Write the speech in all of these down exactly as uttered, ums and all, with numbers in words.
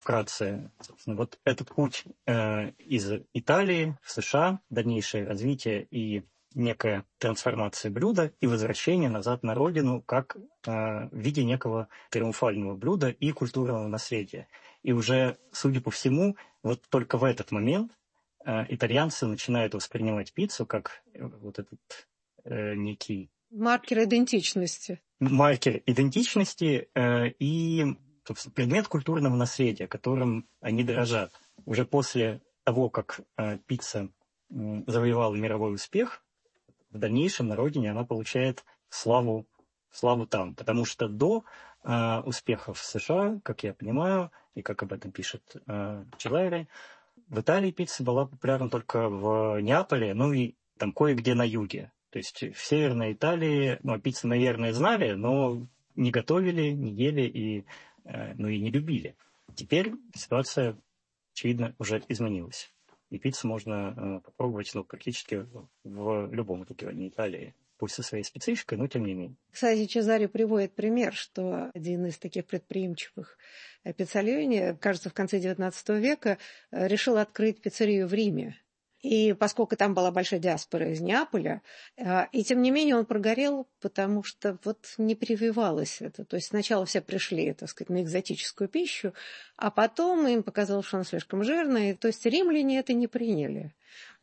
вкратце, собственно, вот этот путь э, из Италии в США, дальнейшее развитие и некая трансформация блюда и возвращение назад на родину как э, в виде некого триумфального блюда и культурного наследия. И уже, судя по всему, вот только в этот момент э, итальянцы начинают воспринимать пиццу как э, вот этот э, некий... Маркер идентичности. Маркер идентичности э, и, собственно, предмет культурного наследия, которым они дорожат. Уже после того, как э, пицца э, завоевала мировой успех, в дальнейшем на родине она получает славу, славу там. Потому что до э, успехов в США, как я понимаю, и как об этом пишет э, Челайри, в Италии пицца была популярна только в Неаполе, ну и там кое-где на юге. То есть в Северной Италии, ну, пиццу, наверное, знали, но не готовили, не ели и, э, ну, и не любили. Теперь ситуация, очевидно, уже изменилась. И пиццу можно э, попробовать ну, практически в любом регионе Италии. Пусть со своей спецификой, но тем не менее. Кстати, Чезаре приводит пример, что один из таких предприимчивых пиццалиони, кажется, в конце девятнадцатого века, решил открыть пиццерию в Риме. И поскольку там была большая диаспора из Неаполя, и тем не менее он прогорел, потому что вот не прививалось это. То есть сначала все пришли, так сказать, на экзотическую пищу, а потом им показалось, что она слишком жирная. То есть римляне это не приняли.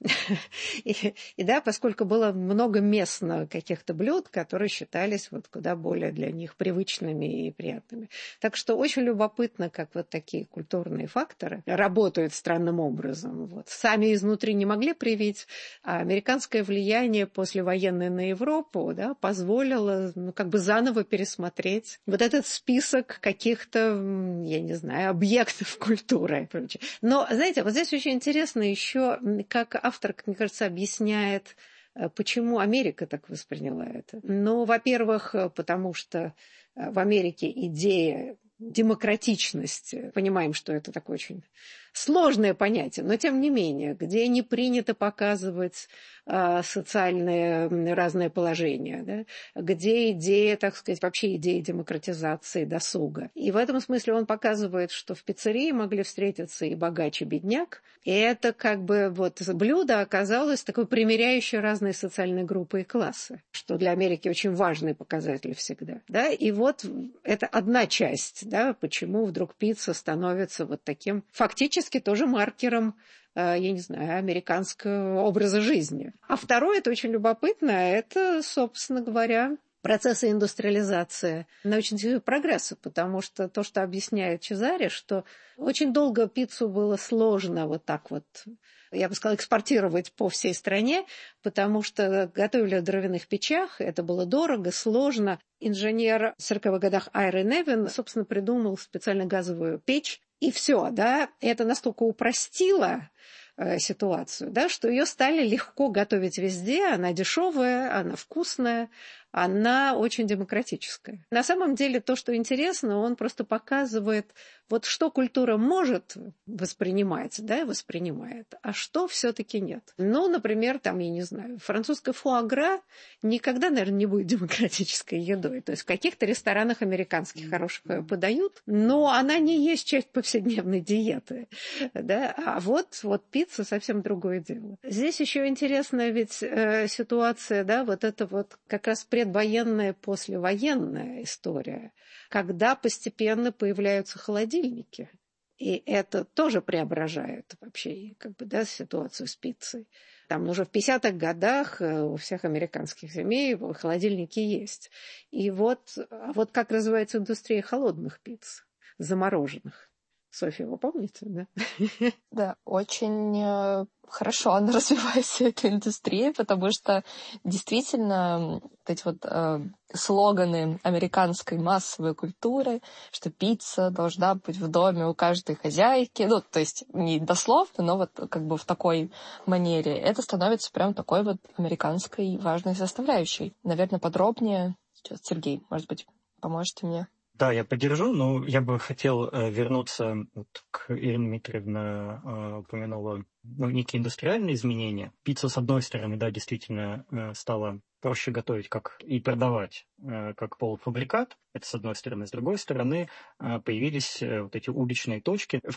И, и да, поскольку было много местно каких-то блюд, которые считались вот куда более для них привычными и приятными. Так что очень любопытно, как вот такие культурные факторы работают странным образом. Вот. Сами изнутри не могли привить, а американское влияние послевоенное на Европу, да, позволило ну, как бы заново пересмотреть вот этот список каких-то, я не знаю, объектов культуры и прочее. Но, знаете, вот здесь очень интересно еще, как автор, мне кажется, объясняет, почему Америка так восприняла это. Ну, во-первых, потому что в Америке идея демократичности, понимаем, что это такое очень сложное понятие, но тем не менее, где не принято показывать э, социальные разные положения, да, где идея, так сказать, вообще идея демократизации досуга. И в этом смысле он показывает, что в пиццерии могли встретиться и богач, и бедняк, и это как бы вот блюдо оказалось такое примиряющее разные социальные группы и классы, что для Америки очень важный показатель всегда. Да? И вот это одна часть, да, почему вдруг пицца становится вот таким фактически тоже маркером, я не знаю, американского образа жизни. А второе, это очень любопытно, это, собственно говоря, процессы индустриализации, научно-технического прогресса, потому что то, что объясняет Чезаре, что очень долго пиццу было сложно вот так вот, я бы сказала, экспортировать по всей стране, потому что готовили в дровяных печах, это было дорого, сложно. Инженер в сороковых годах Айры Невин, собственно, придумал специально газовую печь, и все, да, это настолько упростило э, ситуацию, да, что ее стали легко готовить везде, она дешевая, она вкусная, она очень демократическая. На самом деле то, что интересно, он просто показывает, вот что культура может воспринимать, да, воспринимает, а что все-таки нет. Ну, например, там, я не знаю, французская фуагра никогда, наверное, не будет демократической едой. То есть в каких-то ресторанах американских хороших ее подают, но она не есть часть повседневной диеты. Да? А вот, вот пицца совсем другое дело. Здесь еще интересная ведь э, ситуация, да, вот это вот как раз предвоенная, послевоенная история, когда постепенно появляются холодильники. И это тоже преображает вообще как бы, да, ситуацию с пиццей. Там уже в пятидесятых годах у всех американских семей холодильники есть. И вот, вот как развивается индустрия холодных пиц, замороженных. Софья, вы помните, да? Да, очень хорошо она развивается, эта индустрия, потому что действительно вот эти вот э, слоганы американской массовой культуры, что пицца должна быть в доме у каждой хозяйки, ну, то есть не дословно, но вот как бы в такой манере, это становится прям такой вот американской важной составляющей. Наверное, подробнее сейчас Сергей, может быть, поможете мне? Да, я поддержу, но я бы хотел э, вернуться вот, к Ирине Дмитриевне, э, упомянула ну, некие индустриальные изменения. Пицца, с одной стороны, да, действительно э, стала проще готовить как и продавать э, как полуфабрикат. Это с одной стороны. С другой стороны, э, появились э, вот эти уличные точки, в